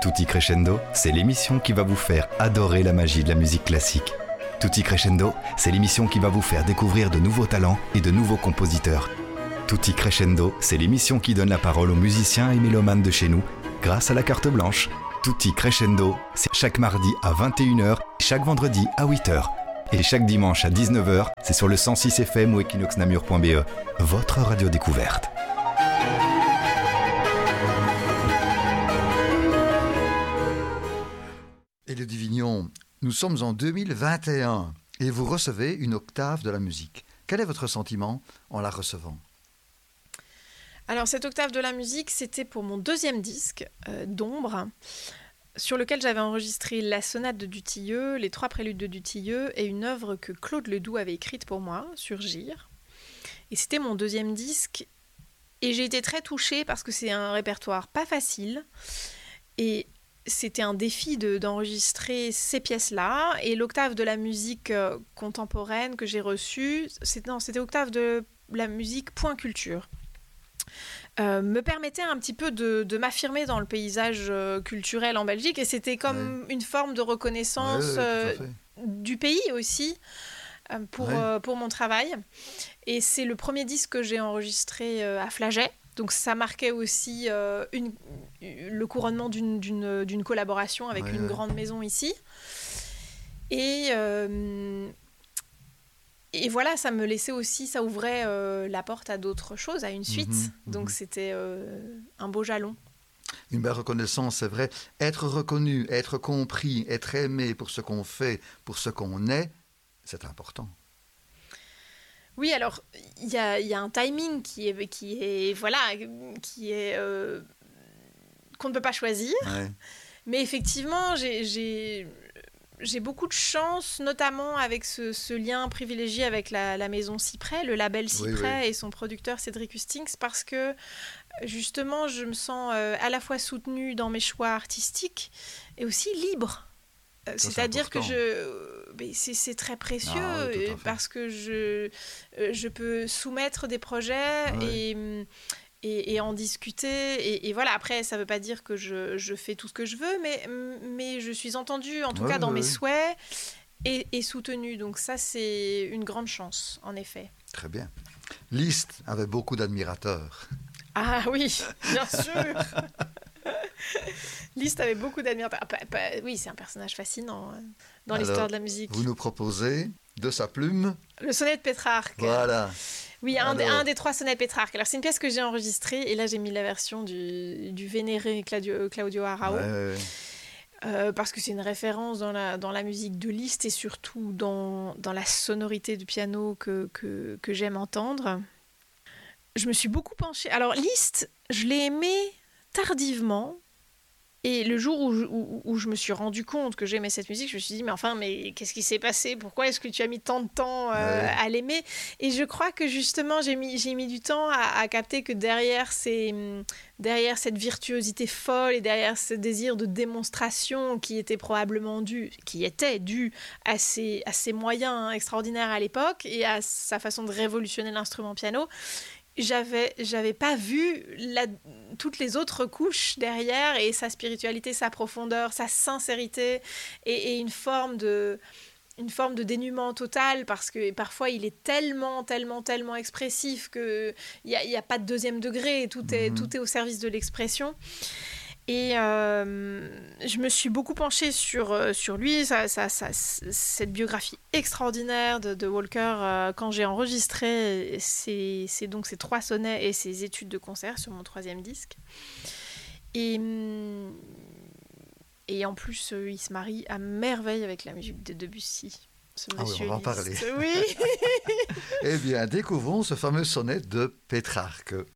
Tutti Crescendo, c'est l'émission qui va vous faire adorer la magie de la musique classique. Tutti Crescendo, c'est l'émission qui va vous faire découvrir de nouveaux talents et de nouveaux compositeurs. Tutti Crescendo, c'est l'émission qui donne la parole aux musiciens et mélomanes de chez nous grâce à la carte blanche. Tutti Crescendo, c'est chaque mardi à 21h, chaque vendredi à 8h. Et chaque dimanche à 19h, c'est sur le 106 FM ou equinoxnamur.be, votre radio découverte. Et le Divignon, nous sommes en 2021 et vous recevez une octave de la musique. Quel est votre sentiment en la recevant ? Alors cette octave de la musique, c'était pour mon deuxième disque, d'Ombre, sur lequel j'avais enregistré la sonate de Dutilleux, les 3 préludes de Dutilleux et une œuvre que Claude Ledoux avait écrite pour moi, Surgir. Et c'était mon deuxième disque et j'ai été très touchée parce que c'est un répertoire pas facile et c'était un défi d'enregistrer ces pièces-là. Et l'octave de la musique contemporaine que j'ai reçue, c'était octave de la musique Point Culture. Me permettait un petit peu de m'affirmer dans le paysage culturel en Belgique. Et c'était comme une forme de reconnaissance du pays aussi pour mon travail. Et c'est le premier disque que j'ai enregistré à Flaget. Donc ça marquait aussi le couronnement d'une collaboration avec une grande maison ici. Et voilà, ça me laissait aussi, ça ouvrait la porte à d'autres choses, à une suite. Donc c'était un beau jalon. Une belle reconnaissance, c'est vrai. Être reconnu, être compris, être aimé pour ce qu'on fait, pour ce qu'on est, c'est important. Oui, alors il y a un timing qui est qu'on ne peut pas choisir. Ouais. Mais effectivement, j'ai beaucoup de chance, notamment avec ce lien privilégié avec la maison Cyprès, le label Cyprès et son producteur Cédric Hustings, parce que justement, je me sens à la fois soutenue dans mes choix artistiques et aussi libre. C'est-à-dire que c'est très précieux parce que je peux soumettre des projets et en discuter. Et voilà, après, ça ne veut pas dire que je fais tout ce que je veux, mais je suis entendue, en tout cas dans mes souhaits, et soutenue. Donc ça, c'est une grande chance, en effet. Très bien. Liszt avait beaucoup d'admirateurs. Ah oui, bien sûr. Liszt avait beaucoup d'admirateurs. Oui, c'est un personnage fascinant dans l'histoire de la musique. Vous nous proposez de sa plume le sonnet de Pétrarque. Voilà. Oui, un des 3 sonnets de Pétrarque. Alors c'est une pièce que j'ai enregistrée et là j'ai mis la version du vénéré Claudio Arrau. Parce que c'est une référence dans la musique de Liszt et surtout dans la sonorité du piano que j'aime entendre. Je me suis beaucoup penchée. Alors Liszt, je l'ai aimé tardivement. Et le jour où je me suis rendu compte que j'aimais cette musique, je me suis dit, mais qu'est-ce qui s'est passé ? Pourquoi est-ce que tu as mis tant de temps à l'aimer ? Et je crois que justement, j'ai mis du temps à capter que derrière cette virtuosité folle et derrière ce désir de démonstration qui était dû à ses moyens extraordinaires à l'époque et à sa façon de révolutionner l'instrument piano, j'avais pas vu toutes les autres couches derrière et sa spiritualité, sa profondeur, sa sincérité et une forme de dénuement total parce que parfois il est tellement expressif qu'il y a pas de deuxième degré, tout est au service de l'expression. Et je me suis beaucoup penchée sur lui, cette biographie extraordinaire de Walker quand j'ai enregistré donc ces 3 sonnets et ces études de concert sur mon 3e disque. Et en plus, il se marie à merveille avec la musique de Debussy. On va en parler. Oui. Eh bien, découvrons ce fameux sonnet de Pétrarque.